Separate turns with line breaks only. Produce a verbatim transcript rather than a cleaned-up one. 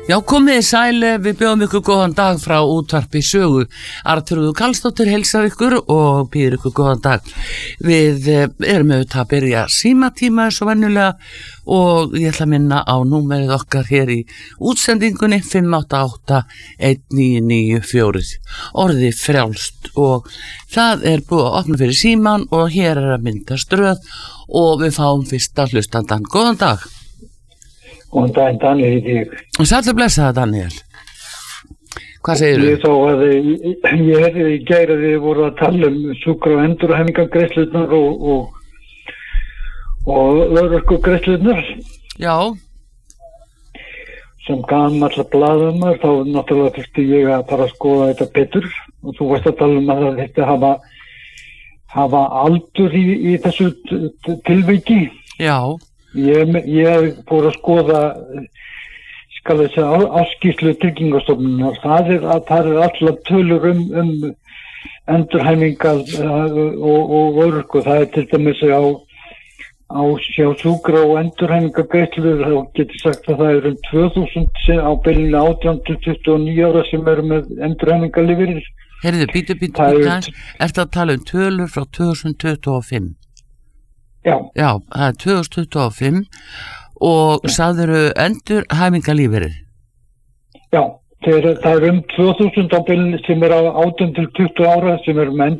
Já, komið sæl, við bjóðum ykkur góðan dag frá útvarpi sögu. Arnþrúður Karlsdóttir heilsar ykkur og býður ykkur góðan dag. Við erum auðvitað að byrja símatíma eins og venjulega og ég ætla að minna á númerið okkar hér í útsendingunni fimm átta átta einn níu níu fjögur. Orðið frjálst og það er búið að opna fyrir síman og hér er að myndast röð og við fáum fyrsta hlustandan. Góðan dag.
Góðan daginn, Daniel í þig.
Sæll og blessaða, Daniel. Hvað segirðu?
Ég þá að ég hefði í gær að þið voru að tala um sjúkra- og endurhæfingargreiðslurnar og og, og örorkugreiðslurnar.
Já.
Sem gamall blaðamaður þá náttúrulega þurfti ég að fara að skoða þetta betur og þú varst að tala um að það þurfti að hafa hafa aldur í, í þessu tilviki.
Já.
Ég, ég fór að skoða skal þess að áskýrslu Tryggingastofnunar. Það er að það er allar tölur um, um endurhæfingar og, og örorku. Það er til dæmis á, á sjá sjúkra- og endurhæfingargreiðslur. Þá getur sagt að það er um tvö þúsund á bilinu átján til tuttugu og níu ára sem eru með endurhæfingarlífeyrir.
Heyrðu, bítu, bítu, bítu, ertu að tala um tölur frá tvö þúsund tuttugu og fimm?
Já.
Já, það er tvö þúsund tuttugu og fimm og sagðirðu endurhæfingarlífeyrir?
Já, þeir, það er um tvö þúsund á bilinu sem er á átján til tuttugu ára sem eru með